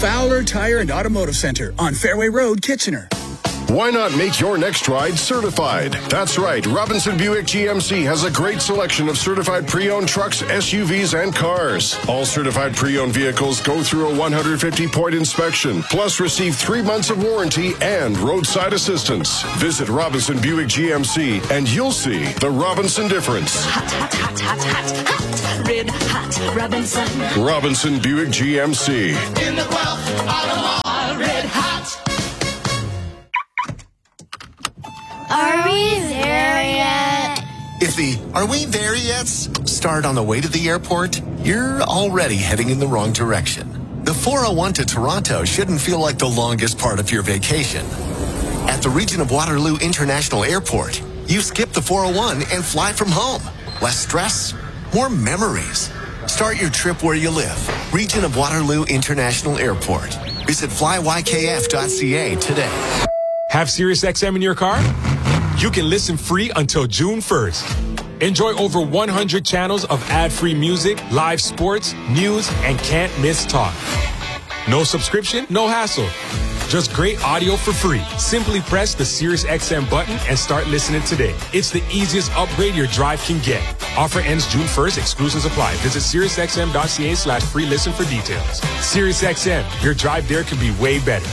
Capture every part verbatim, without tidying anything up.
Fowler Tire and Automotive Center on Fairway Road, Kitchener. Why not make your next ride certified? That's right. Robinson Buick G M C has a great selection of certified pre-owned trucks, S U Vs, and cars. All certified pre-owned vehicles go through a one hundred fifty point inspection, plus receive three months of warranty and roadside assistance. Visit Robinson Buick G M C and you'll see the Robinson difference. Hot, hot, hot, hot, hot, hot. Red hot Robinson. Robinson Buick G M C. In the Guelph, Ottawa, red hot. Are we there yet? If the "are we there yet's" start on the way to the airport, you're already heading in the wrong direction. The four oh one to Toronto shouldn't feel like the longest part of your vacation. At the Region of Waterloo International Airport, you skip the four oh one and fly from home. Less stress, more memories. Start your trip where you live. Region of Waterloo International Airport. Visit fly y k f dot c a today. Have SiriusXM in your car? You can listen free until June first. Enjoy over one hundred channels of ad-free music, live sports, news, and can't-miss talk. No subscription, no hassle. Just great audio for free. Simply press the SiriusXM button and start listening today. It's the easiest upgrade your drive can get. Offer ends June first. Exclusions apply. Visit SiriusXM dot c a slash free listen for details. SiriusXM, your drive there could be way better.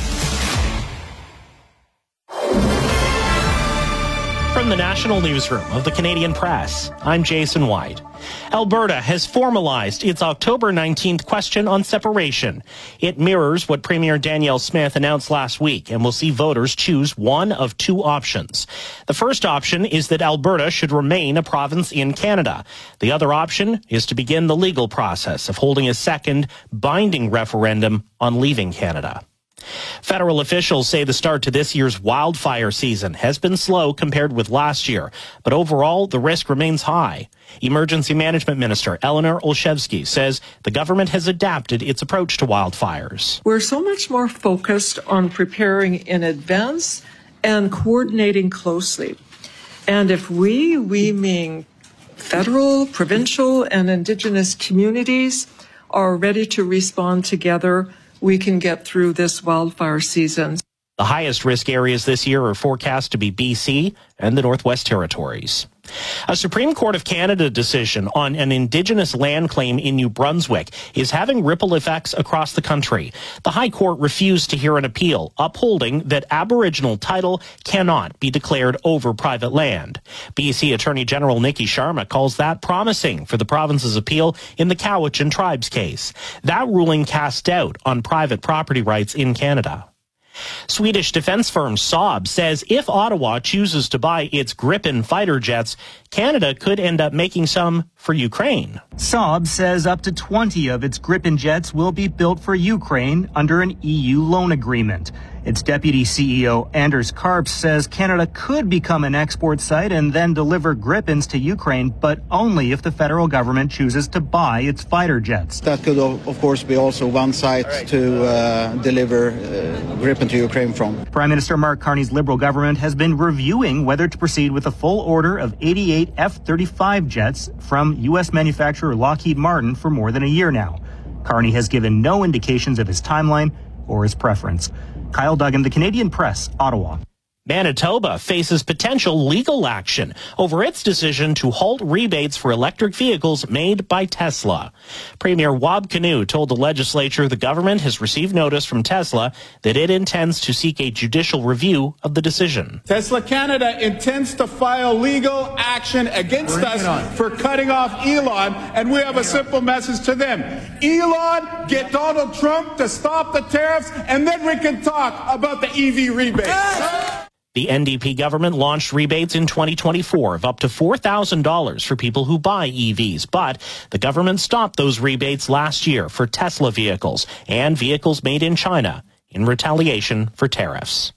From the National Newsroom of the Canadian Press, I'm Jason White. Alberta has formalized its October nineteenth question on separation. It mirrors what Premier Danielle Smith announced last week and will see voters choose one of two options. The first option is that Alberta should remain a province in Canada. The other option is to begin the legal process of holding a second binding referendum on leaving Canada. Federal officials say the start to this year's wildfire season has been slow compared with last year, but overall the risk remains high. Emergency Management Minister Eleanor Olszewski says the government has adapted its approach to wildfires. We're so much more focused on preparing in advance and coordinating closely. And if we, we mean federal, provincial, and Indigenous communities are ready to respond together, we can get through this wildfire season. The highest risk areas this year are forecast to be B C and the Northwest Territories. A Supreme Court of Canada decision on an Indigenous land claim in New Brunswick is having ripple effects across the country. The High Court refused to hear an appeal, upholding that Aboriginal title cannot be declared over private land. B C Attorney General Nikki Sharma calls that promising for the province's appeal in the Cowichan Tribes case. That ruling cast doubt on private property rights in Canada. Swedish defense firm Saab says if Ottawa chooses to buy its Gripen fighter jets, Canada could end up making some for Ukraine. Saab says up to twenty of its Gripen jets will be built for Ukraine under an E U loan agreement. Its deputy C E O Anders Karps says Canada could become an export site and then deliver Gripens to Ukraine, but only if the federal government chooses to buy its fighter jets. That could, of course, be also one site right. to uh, deliver uh, Gripen to Ukraine from. Prime Minister Mark Carney's Liberal government has been reviewing whether to proceed with a full order of eighty-eight F thirty-five jets from U S manufacturer Lockheed Martin for more than a year now. Carney has given no indications of his timeline or his preference. Kyle Duggan, The Canadian Press, Ottawa. Manitoba faces potential legal action over its decision to halt rebates for electric vehicles made by Tesla. Premier Wab Kinew told the legislature the government has received notice from Tesla that it intends to seek a judicial review of the decision. Tesla Canada intends to file legal action against Bring us for cutting off Elon, and we have a simple message to them. Elon, get Donald Trump to stop the tariffs, and then we can talk about the E V rebates. Yes! The N D P government launched rebates in twenty twenty-four of up to four thousand dollars for people who buy E Vs, but the government stopped those rebates last year for Tesla vehicles and vehicles made in China in retaliation for tariffs.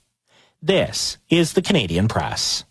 This is the Canadian Press.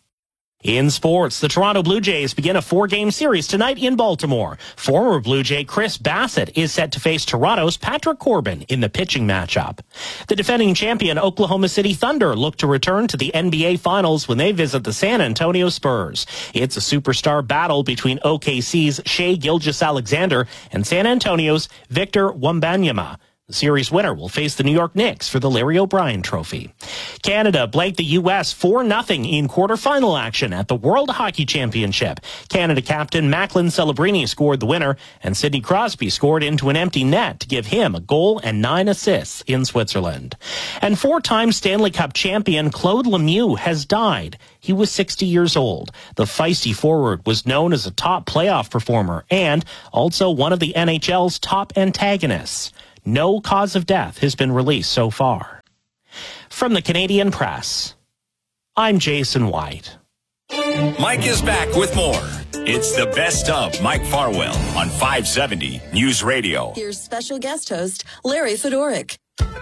In sports, the Toronto Blue Jays begin a four-game series tonight in Baltimore. Former Blue Jay Chris Bassett is set to face Toronto's Patrick Corbin in the pitching matchup. The defending champion Oklahoma City Thunder look to return to the N B A Finals when they visit the San Antonio Spurs. It's a superstar battle between O K C's Shai Gilgeous-Alexander and San Antonio's Victor Wembanyama. The series winner will face the New York Knicks for the Larry O'Brien Trophy. Canada blanked the U S four nothing in quarterfinal action at the World Hockey Championship. Canada captain Macklin Celebrini scored the winner, and Sidney Crosby scored into an empty net to give him a goal and nine assists in Switzerland. And four-time Stanley Cup champion Claude Lemieux has died. He was sixty years old. The feisty forward was known as a top playoff performer and also one of the N H L's top antagonists. No cause of death has been released so far. From the Canadian Press, I'm Jason White. Mike is back with more. It's the best of Mike Farwell on five seventy News Radio. Here's special guest host Larry Fedoruk.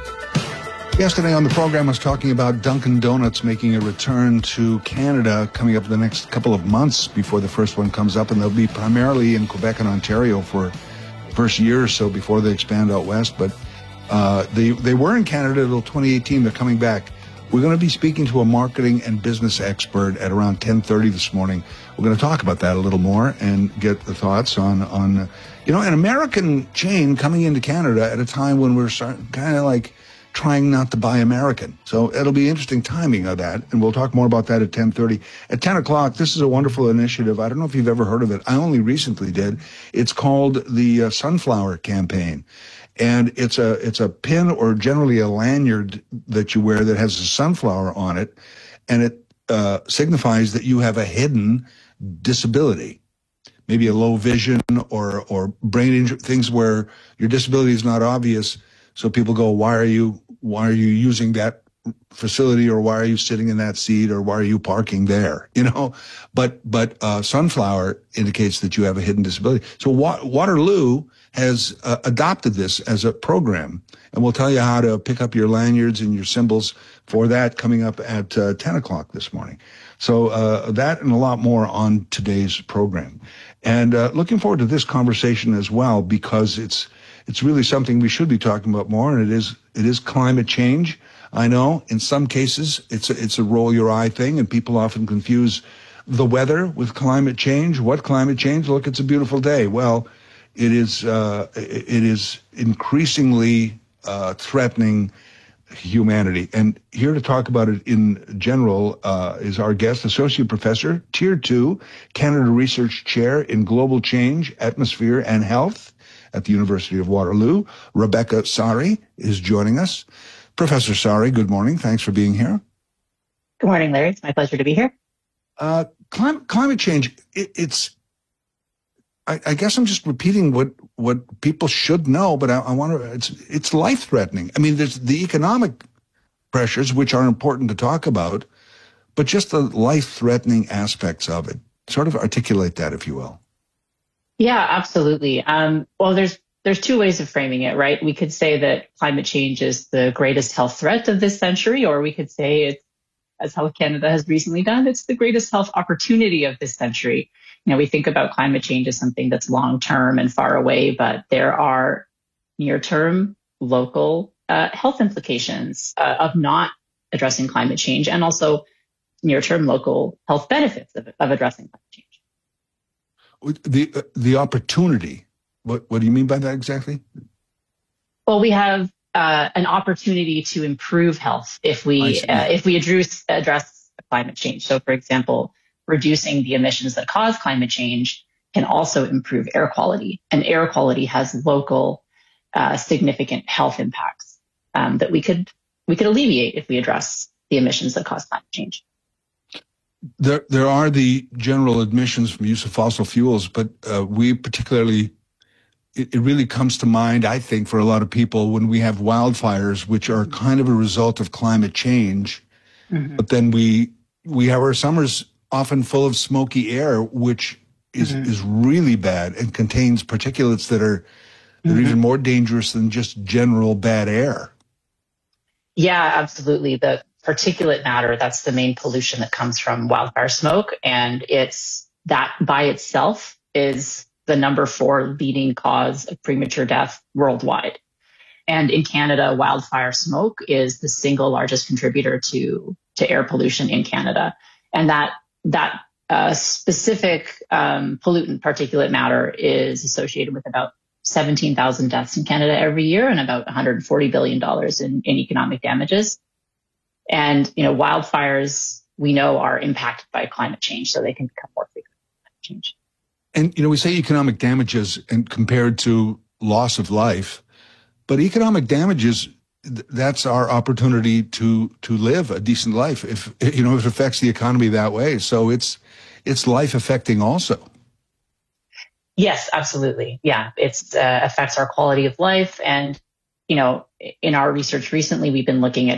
Yesterday on the program, I was talking about Dunkin' Donuts making a return to Canada coming up in the next couple of months before the first one comes up, and they'll be primarily in Quebec and Ontario for first year or so before they expand out west. But uh, they they were in Canada until twenty eighteen. They're coming back. We're going to be speaking to a marketing and business expert at around ten thirty this morning. We're going to talk about that a little more and get the thoughts on, on uh, you know, an American chain coming into Canada at a time when we're kind of like trying not to buy American. So it'll be interesting timing of that, and we'll talk more about that at ten thirty. At ten o'clock, this is a wonderful initiative. I don't know if you've ever heard of it. I only recently did. It's called the uh, Sunflower Campaign, and it's a it's a pin or generally a lanyard that you wear that has a sunflower on it, and it uh, signifies that you have a hidden disability, maybe a low vision or or brain injury, things where your disability is not obvious. So people go, why are you, why are you using that facility, or why are you sitting in that seat, or why are you parking there? You know, but, but, uh, Sunflower indicates that you have a hidden disability. So Wa- Waterloo has uh, adopted this as a program, and we'll tell you how to pick up your lanyards and your symbols for that coming up at uh, ten o'clock this morning. So, uh, that and a lot more on today's program. And, uh, looking forward to this conversation as well, because it's, It's really something we should be talking about more, and it is it is climate change. I know in some cases it's a, it's a roll your eye thing, and people often confuse the weather with climate change. What climate change? Look, it's a beautiful day. Well, it is uh, it is increasingly uh, threatening humanity. And here to talk about it in general uh, is our guest, Associate Professor, Tier two, Canada Research Chair in Global Change, Atmosphere and Health at the University of Waterloo. Rebecca Sari is joining us. Professor Sari, good morning. Thanks for being here. Good morning, Larry. It's my pleasure to be here. Uh, climate, climate change, it, it's, I, I guess I'm just repeating what, what people should know, but I, I want to, it's, it's life-threatening. I mean, there's the economic pressures, which are important to talk about, but just the life-threatening aspects of it. Sort of articulate that, if you will. Yeah, absolutely. Um, well, there's there's two ways of framing it, right? We could say that climate change is the greatest health threat of this century, or we could say it's, as Health Canada has recently done, it's the greatest health opportunity of this century. You know, we think about climate change as something that's long-term and far away, but there are near-term local uh, health implications uh, of not addressing climate change, and also near-term local health benefits of, of addressing climate change. The uh, the opportunity, what what do you mean by that exactly? Well, we have uh, an opportunity to improve health if we uh, if we address address climate change. So, for example, reducing the emissions that cause climate change can also improve air quality, and air quality has local uh, significant health impacts um, that we could we could alleviate if we address the emissions that cause climate change. There, there are the general admissions from use of fossil fuels, but uh, we particularly, it, it really comes to mind, I think, for a lot of people when we have wildfires, which are kind of a result of climate change. Mm-hmm. But then we we have our summers often full of smoky air, which is mm-hmm. is really bad and contains particulates that are that mm-hmm. are even more dangerous than just general bad air. Yeah, absolutely. The particulate matter, that's the main pollution that comes from wildfire smoke. And it's that by itself is the number four leading cause of premature death worldwide. And in Canada, wildfire smoke is the single largest contributor to, to air pollution in Canada. And that, that uh, specific um, pollutant particulate matter is associated with about seventeen thousand deaths in Canada every year and about one hundred forty billion dollars in, in economic damages. And, you know, wildfires, we know, are impacted by climate change, so they can become more frequent climate change. And, you know, we say economic damages and compared to loss of life, but economic damages, that's our opportunity to to live a decent life. If, you know, if it affects the economy that way. So it's it's life affecting also. Yes, absolutely. Yeah, it's uh, affects our quality of life. And, you know, in our research recently, we've been looking at